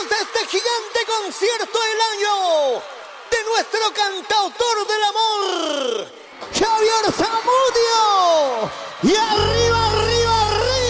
este gigante concierto del año de nuestro cantautor del amor, Javier Zamudio. Y arriba